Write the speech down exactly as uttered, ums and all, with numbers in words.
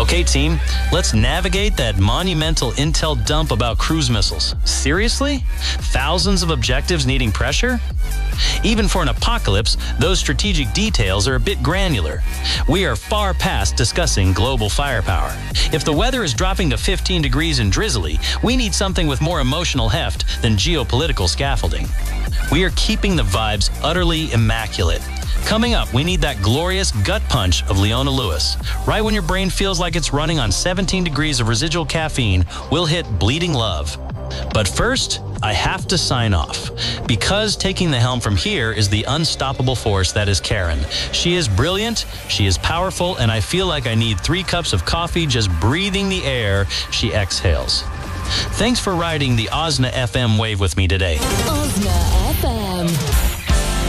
Okay, team, let's navigate that monumental intel dump about cruise missiles. Seriously? Thousands of objectives needing pressure? Even for an apocalypse, those strategic details are a bit granular. We are far past discussing global firepower. If the weather is dropping to fifteen degrees and drizzly, we need something with more emotional heft than geopolitical scaffolding. We are keeping the vibes utterly immaculate. Coming up, we need that glorious gut punch of Leona Lewis. Right when your brain feels like it's running on seventeen degrees of residual caffeine, we'll hit Bleeding Love. But first, I have to sign off, because taking the helm from here is the unstoppable force that is Karen. She is brilliant, she is powerful, and I feel like I need three cups of coffee just breathing the air she exhales. Thanks for riding the Osna F M wave with me today. Osna